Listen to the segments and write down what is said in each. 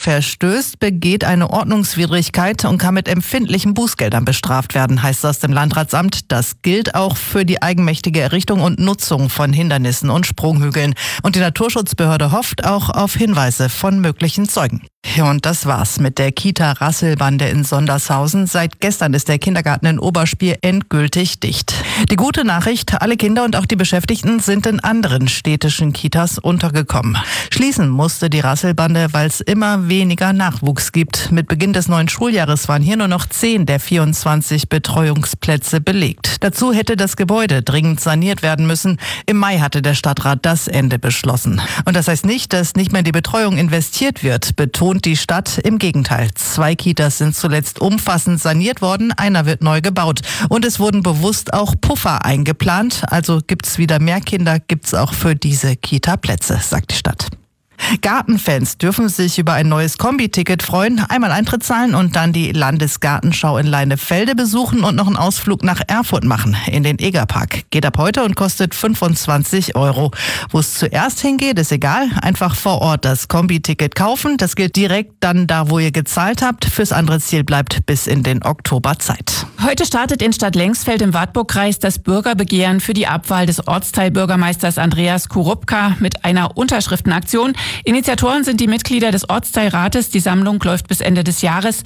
verstößt, begeht eine Ordnungswidrigkeit und kann mit empfindlichen Bußgeldern bestraft werden, heißt das dem Landratsamt. Das gilt auch für die eigenmächtige Errichtung und Nutzung von Hindernissen und Sprunghügeln. Und die Naturschutzbehörde hofft auch auf Hinweise von möglichen Zeugen. Ja, und das war's mit der Kita-Rasselbande in Sondershausen. Seit gestern ist der Kindergarten in Oberspiel endgültig dicht. Die gute Nachricht, alle Kinder und auch die Beschäftigten sind in anderen städtischen Kitas untergekommen. Schließen musste die Rasselbande, weil es immer weniger Nachwuchs gibt. Mit Beginn des neuen Schuljahres waren hier nur noch 10 der 24 Betreuungsplätze belegt. Dazu hätte das Gebäude dringend saniert werden müssen. Im Mai hatte der Stadtrat das Ende beschlossen. Und das heißt nicht, dass nicht mehr in die Betreuung investiert wird, betont die Stadt. Im Gegenteil, 2 Kitas sind zuletzt umfassend saniert worden, einer wird neu gebaut. Und es wurden bewusst auch Puffer eingeplant. Also gibt's wieder mehr Kinder, gibt's auch für diese Kita-Plätze, sagt die Stadt. Gartenfans dürfen sich über ein neues Kombi-Ticket freuen. Einmal Eintritt zahlen und dann die Landesgartenschau in Leinefelde besuchen und noch einen Ausflug nach Erfurt machen, in den Egerpark. Geht ab heute und kostet 25 €. Wo es zuerst hingeht, ist egal. Einfach vor Ort das Kombi-Ticket kaufen. Das gilt direkt dann da, wo ihr gezahlt habt. Fürs andere Ziel bleibt bis in den Oktober Zeit. Heute startet in Stadt Lengsfeld im Wartburgkreis das Bürgerbegehren für die Abwahl des Ortsteilbürgermeisters Andreas Kurupka mit einer Unterschriftenaktion. Initiatoren sind die Mitglieder des Ortsteilrates. Die Sammlung läuft bis Ende des Jahres.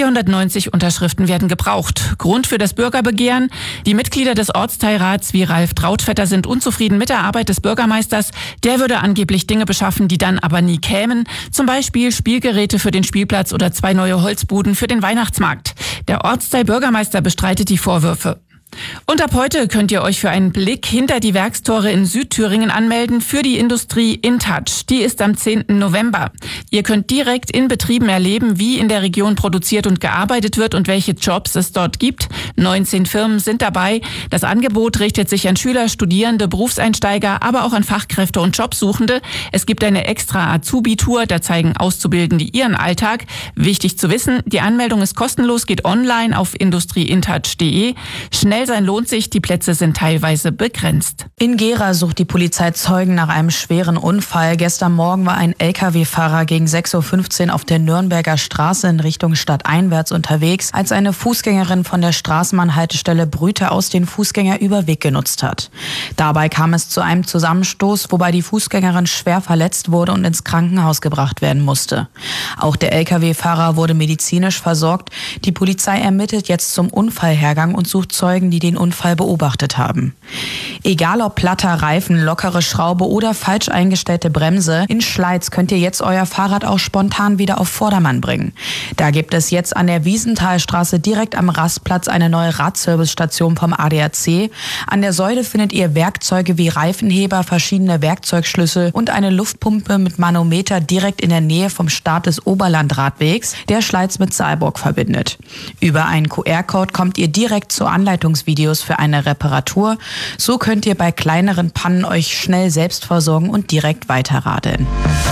490 Unterschriften werden gebraucht. Grund für das Bürgerbegehren: Die Mitglieder des Ortsteilrats wie Ralf Trautvetter sind unzufrieden mit der Arbeit des Bürgermeisters. Der würde angeblich Dinge beschaffen, die dann aber nie kämen. Zum Beispiel Spielgeräte für den Spielplatz oder 2 neue Holzbuden für den Weihnachtsmarkt. Der Ortsteilbürgermeister bestreitet die Vorwürfe. Und ab heute könnt ihr euch für einen Blick hinter die Werkstore in Südthüringen anmelden für die Industrie InTouch. Die ist am 10. November. Ihr könnt direkt in Betrieben erleben, wie in der Region produziert und gearbeitet wird und welche Jobs es dort gibt. 19 Firmen sind dabei. Das Angebot richtet sich an Schüler, Studierende, Berufseinsteiger, aber auch an Fachkräfte und Jobsuchende. Es gibt eine extra Azubi-Tour, da zeigen Auszubildende ihren Alltag. Wichtig zu wissen, die Anmeldung ist kostenlos, geht online auf industrieintouch.de. Schnell sein lohnt sich, die Plätze sind teilweise begrenzt. In Gera sucht die Polizei Zeugen nach einem schweren Unfall. Gestern Morgen war ein Lkw-Fahrer gegen 6:15 Uhr auf der Nürnberger Straße in Richtung stadteinwärts unterwegs, als eine Fußgängerin von der Straßenbahnhaltestelle Brüte aus den Fußgängerüberweg genutzt hat. Dabei kam es zu einem Zusammenstoß, wobei die Fußgängerin schwer verletzt wurde und ins Krankenhaus gebracht werden musste. Auch der Lkw-Fahrer wurde medizinisch versorgt. Die Polizei ermittelt jetzt zum Unfallhergang und sucht Zeugen, die den Unfall beobachtet haben. Egal ob platter Reifen, lockere Schraube oder falsch eingestellte Bremse, in Schleiz könnt ihr jetzt euer Fahrrad auch spontan wieder auf Vordermann bringen. Da gibt es jetzt an der Wiesenthalstraße direkt am Rastplatz eine neue Radservicestation vom ADAC. An der Säule findet ihr Werkzeuge wie Reifenheber, verschiedene Werkzeugschlüssel und eine Luftpumpe mit Manometer direkt in der Nähe vom Start des Oberlandradwegs, der Schleiz mit Saalburg verbindet. Über einen QR-Code kommt ihr direkt zu Anleitungsvideos für eine Reparatur. So könnt ihr bei kleineren Pannen euch schnell selbst versorgen und direkt weiterradeln.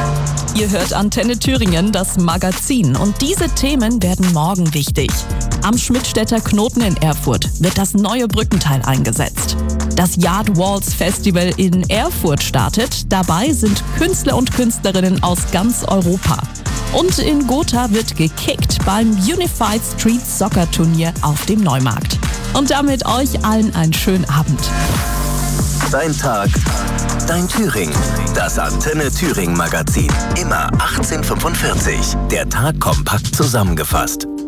Ihr hört Antenne Thüringen, das Magazin. Und diese Themen werden morgen wichtig. Am Schmidtstädter Knoten in Erfurt wird das neue Brückenteil eingesetzt. Das Yard Walls Festival in Erfurt startet. Dabei sind Künstler und Künstlerinnen aus ganz Europa. Und in Gotha wird gekickt beim Unified Street Soccer Turnier auf dem Neumarkt. Und damit euch allen einen schönen Abend. Dein Tag, dein Thüringen. Das Antenne Thüringen Magazin. Immer 18:45. Der Tag kompakt zusammengefasst.